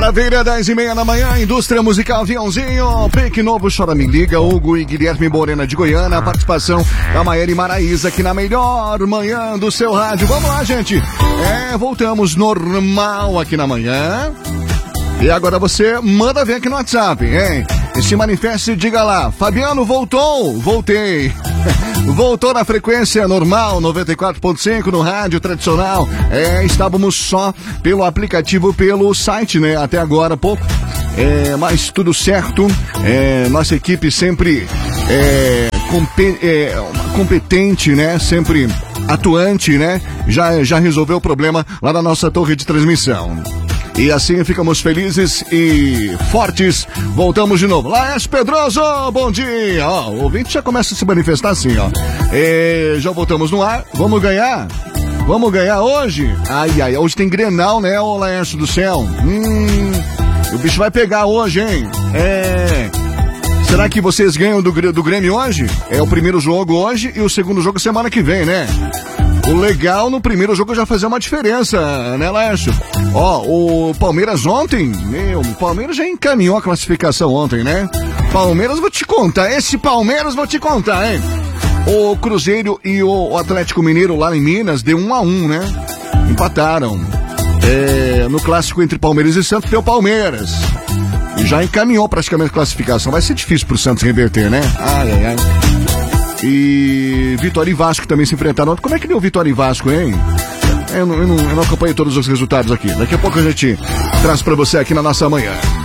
Maravilha, 10h30 da manhã, indústria musical Aviãozinho, Pique Novo, Chora Me Liga, Hugo e Guilherme Morena de Goiânia, a participação da Maiara e Maraísa aqui na melhor manhã do seu rádio. Vamos lá, gente. Voltamos normal aqui na manhã. E agora você manda ver aqui no WhatsApp, hein? E se manifeste e diga lá, Fabiano, voltou? Voltei. Voltou na frequência normal, 94.5 no rádio tradicional. Estávamos só pelo aplicativo, pelo site, né? Até agora, pouco. Mas tudo certo. Nossa equipe sempre competente, né? Sempre atuante, né? Já resolveu o problema lá na nossa torre de transmissão. E assim ficamos felizes e fortes. Voltamos de novo. Laércio Pedroso, bom dia. Ó, o ouvinte já começa a se manifestar assim, ó. Já voltamos no ar. Vamos ganhar? Vamos ganhar hoje? Ai, hoje tem Grenal, né, ô Laércio do céu? O bicho vai pegar hoje, hein? Será que vocês ganham do Grêmio hoje? É o primeiro jogo hoje e o segundo jogo semana que vem, né? O legal no primeiro jogo já fazer uma diferença, né, Laércio? O Palmeiras ontem, o Palmeiras já encaminhou a classificação ontem, né? Palmeiras, vou te contar, esse Palmeiras vou te contar, hein? O Cruzeiro e o Atlético Mineiro lá em Minas deu 1-1, né? Empataram. No clássico entre Palmeiras e Santos deu Palmeiras. E já encaminhou praticamente a classificação. Vai ser difícil pro Santos reverter, né? Ai. E Vitória e Vasco também se enfrentaram. Como é que deu Vitória e Vasco, hein? Eu não acompanho todos os resultados aqui. Daqui a pouco a gente traz pra você aqui na nossa manhã.